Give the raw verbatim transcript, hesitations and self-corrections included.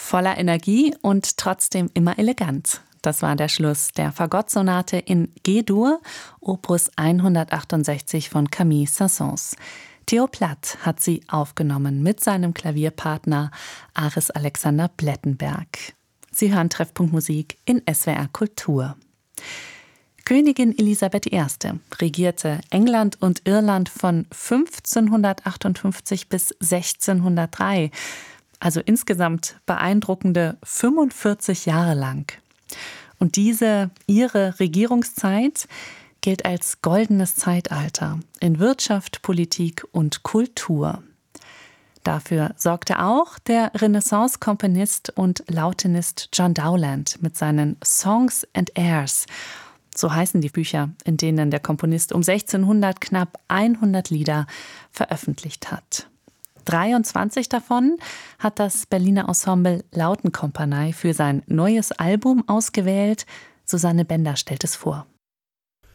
Voller Energie und trotzdem immer elegant. Das war der Schluss der Fagottsonate in G-Dur, Opus hundertachtundsechzig von Camille Saint-Saëns. Theo Platt hat sie aufgenommen mit seinem Klavierpartner Aris Alexander Plettenberg. Sie hören Treffpunkt Musik in S W R Kultur. Königin Elisabeth die Erste regierte England und Irland von fünfzehnhundertachtundfünfzig bis sechzehnhundertdrei, also insgesamt beeindruckende fünfundvierzig Jahre lang. Und diese, ihre Regierungszeit, gilt als goldenes Zeitalter in Wirtschaft, Politik und Kultur. Dafür sorgte auch der Renaissance-Komponist und Lautenist John Dowland mit seinen Songs and Airs. So heißen die Bücher, in denen der Komponist um sechzehnhundert knapp hundert Lieder veröffentlicht hat. dreiundzwanzig davon hat das Berliner Ensemble Lautenkompanie für sein neues Album ausgewählt. Susanne Bender stellt es vor.